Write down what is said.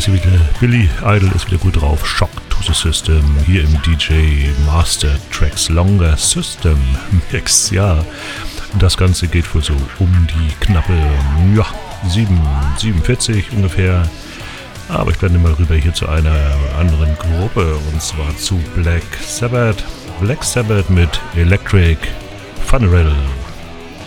ist wieder Billy Idol ist wieder gut drauf. Shock to the System hier im DJ Master Tracks Longer System Mix. Ja, das Ganze geht wohl so um die knappe 47 ungefähr. Aber ich blende mal rüber hier zu einer anderen Gruppe und zwar zu Black Sabbath. Black Sabbath mit Electric Funeral.